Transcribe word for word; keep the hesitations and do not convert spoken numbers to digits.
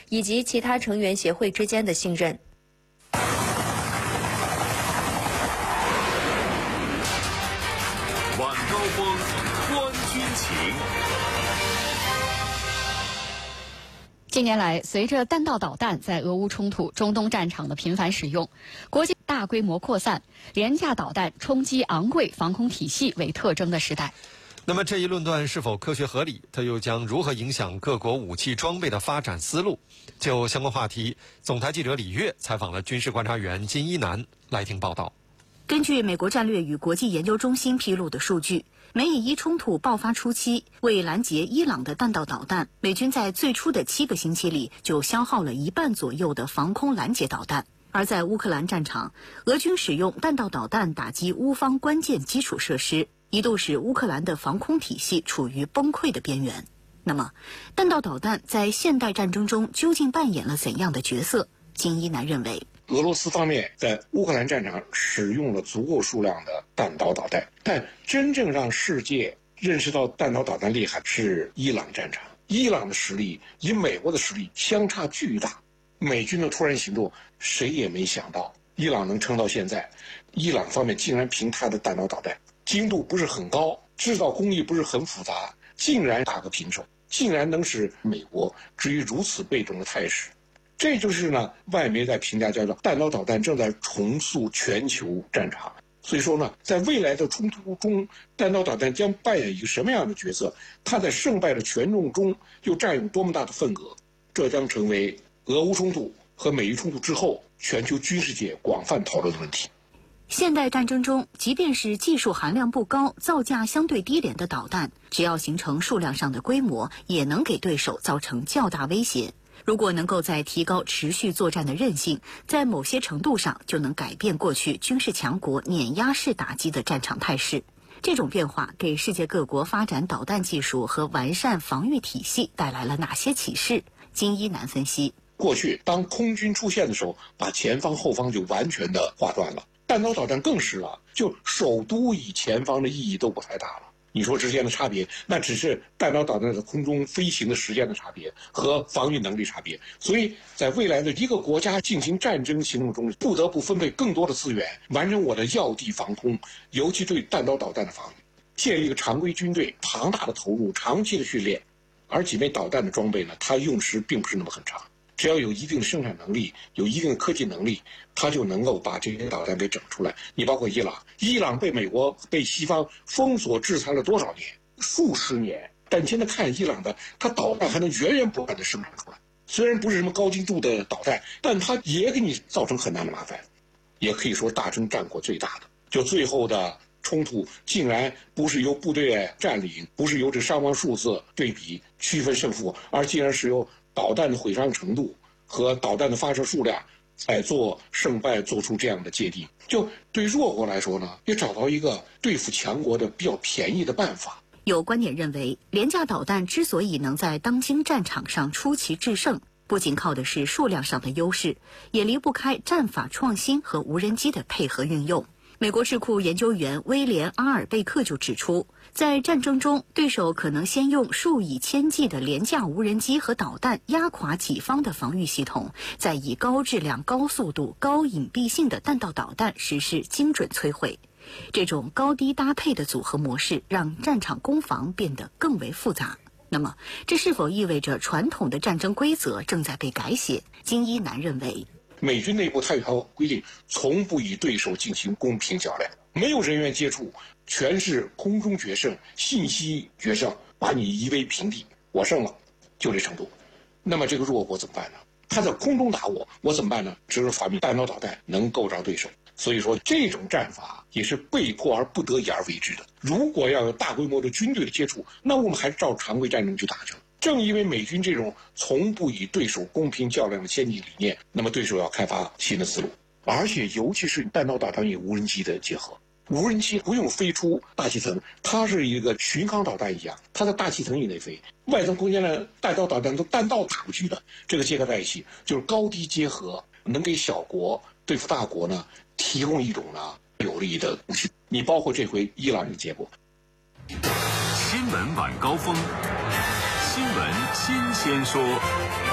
以及其他成员协会之间的信任。 晚高峰，观军情。 近年来，随着弹道导弹在俄乌冲突、中东战场的频繁使用，国际大规模扩散、廉价导弹冲击昂贵防空体系为特征的时代。 那么这一论断是否科学合理？它又将如何影响各国武器装备的发展思路？就相关话题，总台记者李悦采访了军事观察员金一南，来听报道。 根据美国战略与国际研究中心披露的数据，美以伊冲突爆发初期，为拦截伊朗的弹道导弹，美军在最初的七个星期里就消耗了一半左右的防空拦截导弹。而在乌克兰战场，俄军使用弹道导弹打击乌方关键基础设施，一度使乌克兰的防空体系处于崩溃的边缘。那么，弹道导弹在现代战争中究竟扮演了怎样的角色？金一南认为， 俄罗斯方面在乌克兰战场使用了足够数量的弹道导弹，但真正让世界认识到弹道导弹厉害是伊朗战场。伊朗的实力与美国的实力相差巨大，美军的突然行动谁也没想到伊朗能撑到现在。伊朗方面竟然凭他的弹道导弹精度不是很高，制造工艺不是很复杂，竟然打个平手，竟然能使美国置于如此被动的态势。这就是呢，外媒在评价叫做弹道导弹正在重塑全球战场。所以说呢，在未来的冲突中，弹道导弹将扮演一个什么样的角色？它在胜败的权重中又占有多么大的份额？这将成为俄乌冲突和美伊冲突之后全球军事界广泛讨论的问题。 现代战争中，即便是技术含量不高、造价相对低廉的导弹，只要形成数量上的规模，也能给对手造成较大威胁。如果能够在提高持续作战的韧性，在某些程度上就能改变过去军事强国碾压式打击的战场态势。这种变化给世界各国发展导弹技术和完善防御体系带来了哪些启示？金一南分析， 过去当空军出现的时候，把前方后方就完全的划断了，弹道导弹更是了，就首都与前方的意义都不太大了。你说之间的差别，那只是弹道导弹在空中飞行的时间的差别和防御能力差别。所以在未来的一个国家进行战争行动中，不得不分配更多的资源，完成我的要地防空，尤其对弹道导弹的防御，建立一个常规军队，庞大的投入，长期的训练。而几枚导弹的装备呢，它用时并不是那么很长，只要有一定的生产能力，有一定的科技能力，它就能够把这些导弹给整出来。你包括伊朗，伊朗被美国、被西方封锁制裁了多少年？数十年。但你现在看伊朗的，它导弹还能源源不断的生产出来。虽然不是什么高精度的导弹，但它也给你造成很大的麻烦。也可以说大争战果最大的，就最后的冲突竟然不是由部队占领，不是由这伤亡数字对比区分胜负，而竟然是由导弹的毁伤程度和导弹的发射数量在做胜败做出这样的界定。就对弱国来说呢，也找到一个对付强国的比较便宜的办法。 有观点认为，廉价导弹之所以能在当今战场上出奇制胜，不仅靠的是数量上的优势，也离不开战法创新和无人机的配合运用。美国智库研究员威廉·阿尔贝克就指出，在战争中，对手可能先用数以千计的廉价无人机和导弹压垮己方的防御系统，再以高质量、高速度、高隐蔽性的弹道导弹实施精准摧毁。这种高低搭配的组合模式，让战场攻防变得更为复杂。那么，这是否意味着传统的战争规则正在被改写？金一南认为， 美军内部它有条规定，从不与对手进行公平较量，没有人员接触，全是空中决胜、信息决胜，把你夷为平地，我胜了，就这程度。那么这个弱国怎么办呢？他在空中打我，我怎么办呢？只有发明弹道导弹能够着对手。所以说，这种战法也是被迫而不得已而为之的。如果要有大规模的军队的接触，那我们还是照常规战争去打仗。正因为美军这种从不与对手公平较量的先进理念，那么对手要开发新的思路，而且尤其是弹道导弹与无人机的结合。无人机不用飞出大气层，它是一个巡航导弹一样，它在大气层以内飞，外层空间的弹道导弹都弹道打不去的，这个结合在一起，就是高低结合，能给小国对付大国呢提供一种呢有利的武器。你包括这回伊朗的结果。 新闻晚高峰，新闻新鲜说。